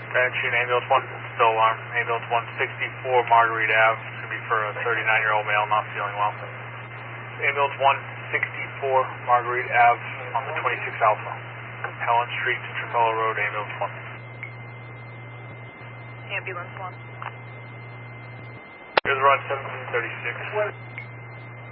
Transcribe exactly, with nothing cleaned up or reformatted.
Action, ambulance one, still alarm. Ambulance one sixty-four Marguerite Ave. It's going to be for a thirty-nine-year-old male not feeling well. Ambulance one sixty-four Marguerite Ave on the twenty-six Alpha. Helen Street to Trapelo Road, ambulance one. Ambulance one. Here's run seventeen thirty-six.